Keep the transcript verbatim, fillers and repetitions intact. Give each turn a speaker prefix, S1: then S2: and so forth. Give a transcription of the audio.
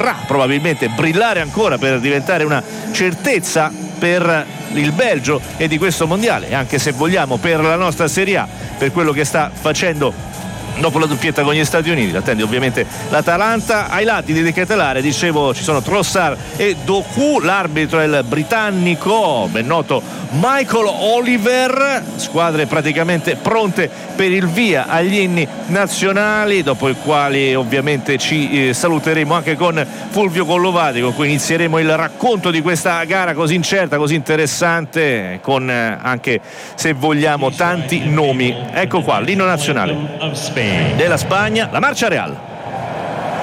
S1: vorrà probabilmente brillare ancora per diventare una certezza per il Belgio e di questo mondiale, anche se vogliamo per la nostra Serie A, per quello che sta facendo dopo la doppietta con gli Stati Uniti. Attende ovviamente l'Atalanta. Ai lati di De Ketelaere, dicevo, ci sono Trossard e Doku, l'arbitro è il britannico ben noto Michael Oliver. Squadre praticamente pronte per il via agli inni nazionali, dopo i quali ovviamente ci eh, saluteremo anche con Fulvio Collovati, con cui inizieremo il racconto di questa gara così incerta, così interessante, con eh, anche, se vogliamo, tanti nomi. Ecco qua l'inno nazionale della Spagna, la Marcia Real.